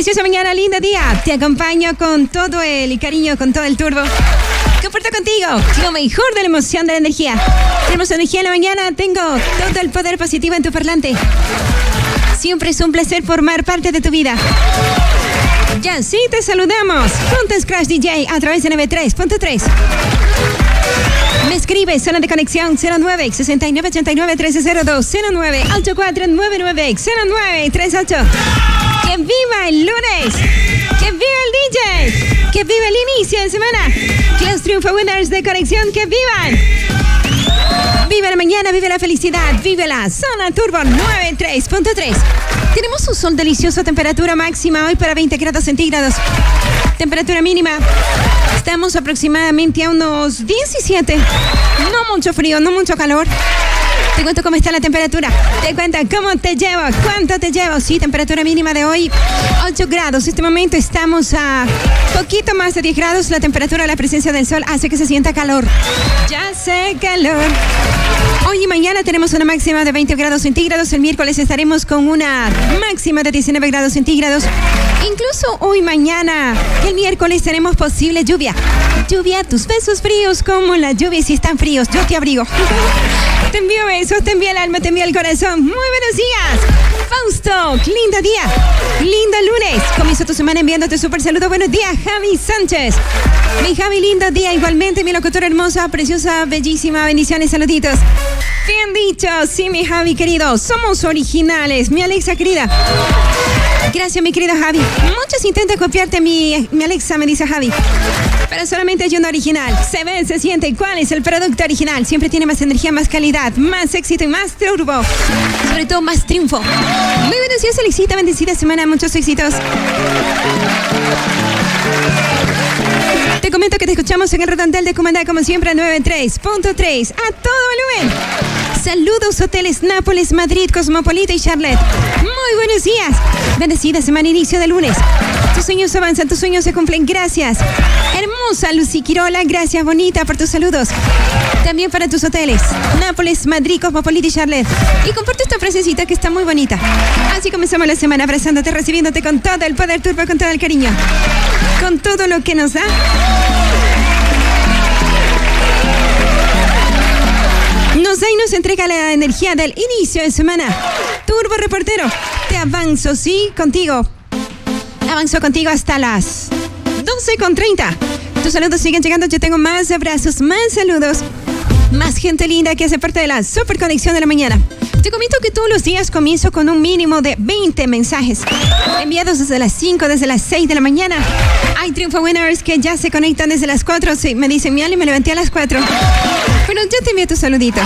Preciosa mañana, linda día. Te acompaño con todo el cariño, con todo el turbo. Comparto contigo lo mejor de la emoción, de la energía. Tenemos energía en la mañana, tengo todo el poder positivo en tu parlante. Siempre es un placer formar parte de tu vida. Ya sí te saludamos. Junto a Scratch DJ a través de 93.3. Me escribes, zona de conexión 09-6989-1302, 09-8499-0938. ¡Que viva el lunes! ¡Que viva el DJ! ¡Que viva el inicio de semana! Los Triunfo Winners de conexión, ¡que vivan! Vive la mañana, vive la felicidad, vive la zona Turbo 93.3. Tenemos un sol delicioso, temperatura máxima hoy para 20 grados centígrados. Temperatura mínima, estamos aproximadamente a unos 17. No mucho frío, no mucho calor. Te cuento cómo está la temperatura. Te cuento cómo te llevo, cuánto te llevo. Sí, temperatura mínima de hoy, 8 grados. En este momento estamos a poquito más de 10 grados. La temperatura, la presencia del sol hace que se sienta calor. Ya sé, calor. Hoy y mañana tenemos una máxima de 20 grados centígrados. El miércoles estaremos con una máxima de 19 grados centígrados. Incluso hoy, mañana, el miércoles tenemos posible lluvia. Lluvia, tus besos fríos como la lluvia. Si están fríos, yo te abrigo. Te envío besos, te envío el alma, te envío el corazón. Muy buenos días, Fausto. Lindo día, lindo lunes. Comienzo tu semana enviándote súper saludo. Buenos días, Javi Sánchez. Mi Javi, lindo día igualmente. Mi locutora hermosa, preciosa, bellísima. Bendiciones, saluditos. Bien dicho, sí, mi Javi querido. Somos originales, mi Alexa querida. Gracias, mi querido Javi. Muchos intentan copiarte mi Alexa, me dice Javi. Pero solamente hay uno original. Se ve, se siente. ¿Cuál es el producto original? Siempre tiene más energía, más calidad, más éxito y más turbo. Sobre todo, más triunfo. Muy buenos días, Alexita. Bendecida semana. Muchos éxitos. Te comento que te escuchamos en el redondel de Comandá, como siempre, 93.3. A todo volumen. Saludos, hoteles Nápoles, Madrid, Cosmopolita y Charlotte. Muy buenos días. Bendecida semana, inicio de lunes. Tus sueños avanzan, tus sueños se cumplen. Gracias. Hermosa Lucy Quirola, gracias, bonita, por tus saludos. También para tus hoteles Nápoles, Madrid, Cosmopolita y Charlotte. Y comparto esta frasecita que está muy bonita. Así comenzamos la semana, abrazándote, recibiéndote con todo el poder turbo, con todo el cariño, con todo lo que nos da. Nos da y nos entrega la energía del inicio de semana. Turbo Reportero, te avanzo, sí, contigo. Avanzo contigo hasta las 12:30. Tus saludos siguen llegando, yo tengo más abrazos, más saludos, más gente linda que hace parte de la super conexión de la mañana. Te comento que todos los días comienzo con un mínimo de 20 mensajes enviados desde las 5, desde las 6 de la mañana. Hay Triunfo Winners que ya se conectan desde las 4. Sí, me dicen, mi Ale, me levanté a las 4. Pero yo te envío tu saludito.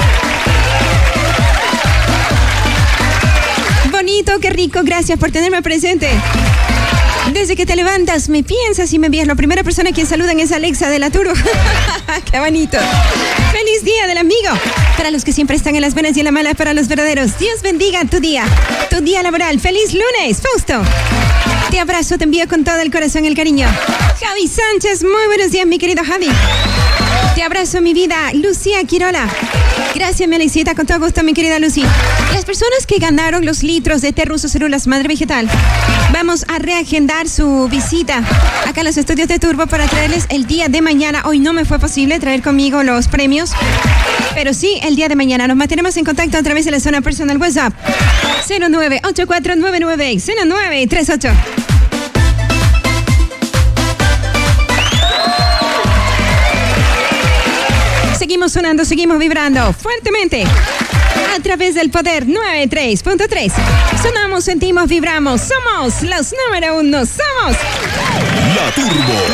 Bonito, qué rico, gracias por tenerme presente. Desde que te levantas, me piensas y me envías. La primera persona a quien saludan es Alexa de la Turo. ¡Qué bonito! ¡Feliz día del amigo! Para los que siempre están en las buenas y en la mala, para los verdaderos. Dios bendiga tu día laboral. ¡Feliz lunes, Fausto! Te abrazo, te envío con todo el corazón el cariño. Javi Sánchez, muy buenos días, mi querido Javi. Te abrazo, mi vida. Lucía Quirola. Gracias, mi Alexita, con todo gusto, mi querida Lucy. Las personas que ganaron los litros de Terruso Células Madre Vegetal, vamos a reagendar su visita acá a los estudios de Turbo para traerles el día de mañana. Hoy no me fue posible traer conmigo los premios, pero sí el día de mañana. Nos mantenemos en contacto a través de la zona personal WhatsApp 0984990938. Seguimos sonando, seguimos vibrando fuertemente a través del poder 93.3. Sonamos, sentimos, vibramos. Somos los número 1. Somos La Turbo.